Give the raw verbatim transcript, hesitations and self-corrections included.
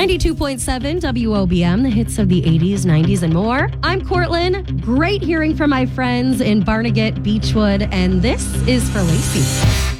ninety-two point seven W O B M, the hits of the eighties, nineties, and more. I'm Cortland. Great hearing from my friends in Barnegat, Beechwood, and this is for Lacey.